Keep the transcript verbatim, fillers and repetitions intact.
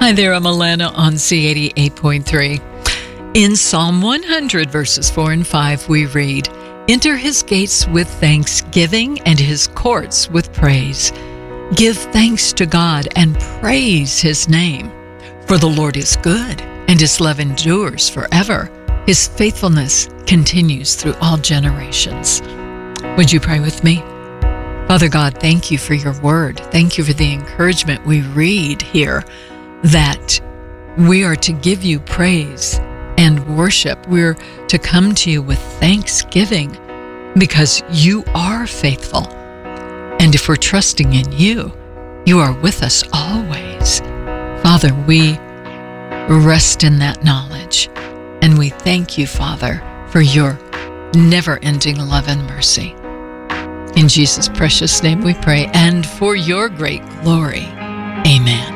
Hi there, I'm Alana on C eighty-eight point three. In Psalm one hundred, verses four and five, we read, "Enter his gates with thanksgiving and his courts with praise. Give thanks to God and praise his name. For the Lord is good, and his love endures forever. His faithfulness continues through all generations." Would you pray with me? Father God, thank you for your word. Thank you for the encouragement we read here that we are to give you praise and worship. We're to come to you with thanksgiving because you are faithful. And if we're trusting in you, you are with us always. Father, we rest in that knowledge. And we thank you, Father, for your never-ending love and mercy. In Jesus' precious name we pray, and for your great glory. Amen.